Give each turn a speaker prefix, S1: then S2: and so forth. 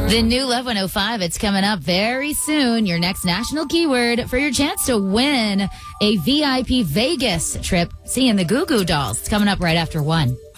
S1: The new Love 105, it's coming up very soon. Your next national keyword for your chance to win a VIP Vegas trip seeing the Goo Goo Dolls. It's coming up right after 1.